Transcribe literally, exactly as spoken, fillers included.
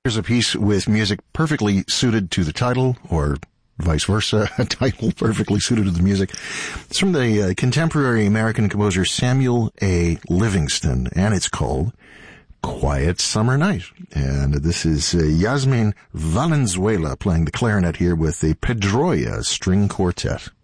Here's a piece with music perfectly suited to the title, or vice versa, a title perfectly suited to the music. It's from the uh, contemporary American composer Samuel A. Livingston, and it's called Quiet Summer Night. And this is uh, Yasmin Valenzuela playing the clarinet here with the Pedroia String Quartet.